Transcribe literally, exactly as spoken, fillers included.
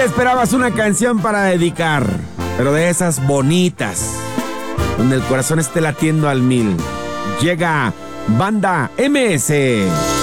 esperabas una canción para dedicar, pero de esas bonitas, donde el corazón esté latiendo al mil. Llega Banda M S.